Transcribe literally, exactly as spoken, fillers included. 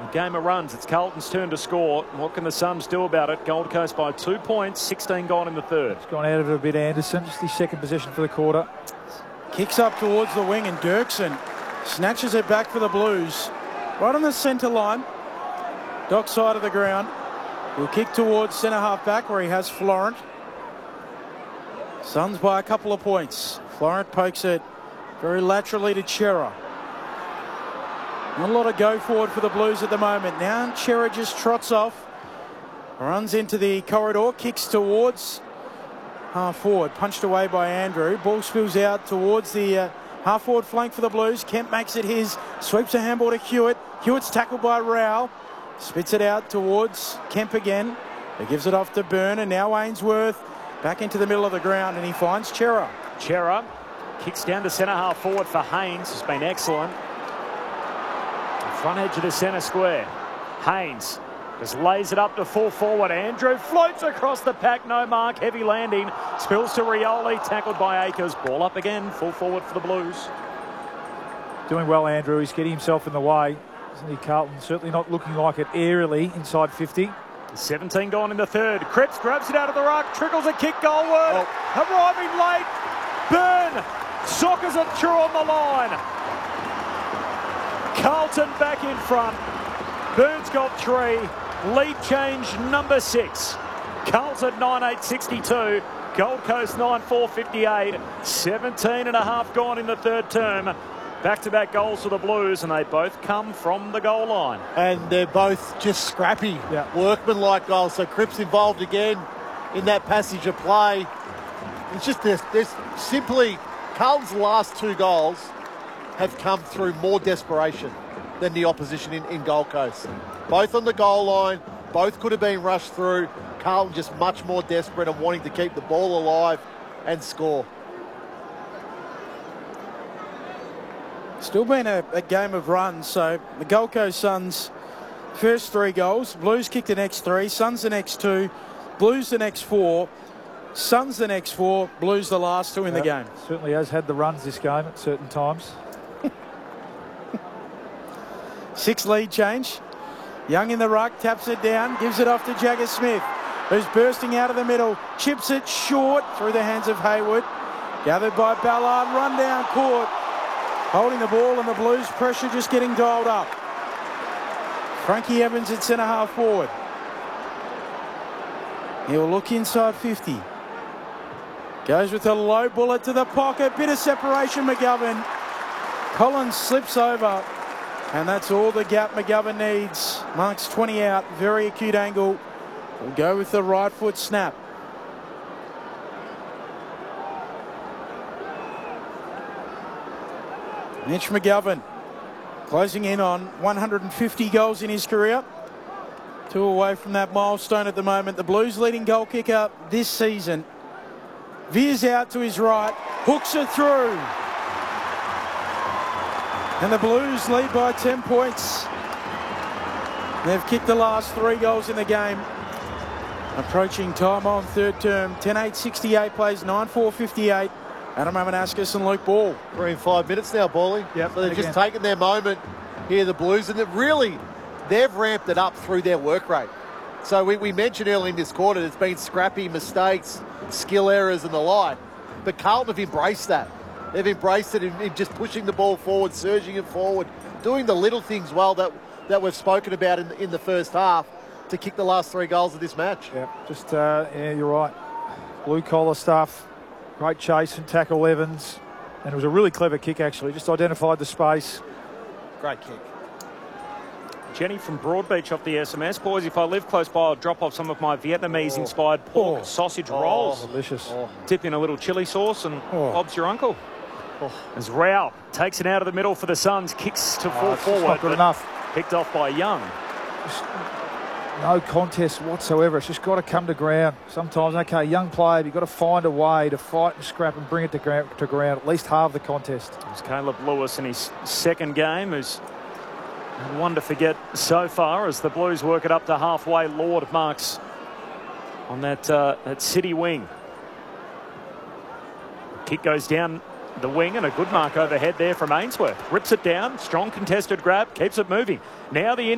Game of runs. It's Carlton's turn to score. What can the Suns do about it? Gold Coast by two points. sixteen gone in the third. He's gone out of it a bit, Anderson. Just his second possession for the quarter. Kicks up towards the wing and Dirksen snatches it back for the Blues. Right on the centre line. Dock side of the ground. He'll kick towards centre half back where he has Florent. Suns by a couple of points. Florent pokes it very laterally to Chera. Not a lot of go forward for the Blues at the moment. Now Chera just trots off. Runs into the corridor. Kicks towards half forward. Punched away by Andrew. Ball spills out towards the uh, half forward flank for the Blues. Kemp makes it his. Sweeps a handball to Hewitt. Hewitt's tackled by Rowell. Spits it out towards Kemp again. He gives it off to Byrne, and now Ainsworth back into the middle of the ground, and he finds Chera. Chera kicks down to centre half forward for Haynes. Has been excellent. Front edge of the centre square. Haynes just lays it up to full forward. Andrew floats across the pack. No mark. Heavy landing. Spills to Rioli. Tackled by Akers. Ball up again. Full forward for the Blues. Doing well, Andrew. He's getting himself in the way. Isn't he, Carlton? Certainly not looking like it aerially inside fifty. seventeen gone in the third. Cripps grabs it out of the ruck. Trickles a kick goalward. Oh. Arriving late. Byrne sockers it through on the line. Carlton back in front. Byrne's got three. Lead change number six. Carlton nine eight sixty-two. Gold Coast nine four fifty-eight. seventeen and a half gone in the third term. Back-to-back goals for the Blues, and they both come from the goal line. And they're both just scrappy, yeah. workman-like goals. So Cripps involved again in that passage of play. It's just there's, there's simply Carlton's last two goals have come through more desperation than the opposition in, in Gold Coast. Both on the goal line, both could have been rushed through. Carlton just much more desperate and wanting to keep the ball alive and score. Still been a, a game of runs, so the Gold Coast Suns first three goals. Blues kick the next three, Suns the next two, Blues the next four, Suns the next four, Blues the last two in yep. the game. Certainly has had the runs this game at certain times. Six lead change. Young in the ruck, taps it down, gives it off to Jagger Smith, who's bursting out of the middle, chips it short through the hands of Hayward. Gathered by Ballard, run down court. Holding the ball, and the Blues pressure just getting dialed up. Frankie Evans at centre half forward. He'll look inside fifty. Goes with a low bullet to the pocket. Bit of separation, McGovern. Collins slips over. And that's all the gap McGovern needs. Marks twenty out. Very acute angle. We'll go with the right foot snap. Mitch McGovern closing in on one hundred fifty goals in his career. Two away from that milestone at the moment. The Blues leading goal kicker this season. Veers out to his right, hooks it through. And the Blues lead by ten points. They've kicked the last three goals in the game. Approaching time on third term. ten eight sixty-eight plays nine four fifty-eight. Adam Amanaskas and Luke Ball. Three and five minutes now, Bally. Yep, so they've again. just taken their moment here, the Blues, and they've really, they've ramped it up through their work rate. So we, we mentioned early in this quarter, there's been scrappy mistakes, skill errors and the like, but Carlton have embraced that. They've embraced it in, in just pushing the ball forward, surging it forward, doing the little things well that, that we've spoken about in, in the first half to kick the last three goals of this match. Yeah, just, uh, yeah, you're right. Blue collar stuff. Great chase and tackle Evans. And it was a really clever kick, actually. Just identified the space. Great kick. Jenny from Broadbeach off the S M S. Boys, if I live close by, I'll drop off some of my Vietnamese-inspired oh. pork oh. sausage oh. rolls. Delicious. Oh. Dip in a little chili sauce and oh. Bob's your uncle. Oh. As Rao takes it out of the middle for the Suns, kicks to full oh, forward. Not good enough. Picked off by Young. Just no contest whatsoever. It's just got to come to ground. Sometimes, okay, young player, you've got to find a way to fight and scrap and bring it to ground, to ground at least half the contest. It's Caleb Lewis in his second game, who's one to forget so far as the Blues work it up to halfway. Lord marks on that, uh, that City wing. Kick goes down the wing and a good mark overhead there from Ainsworth. Rips it down. Strong contested grab. Keeps it moving. Now the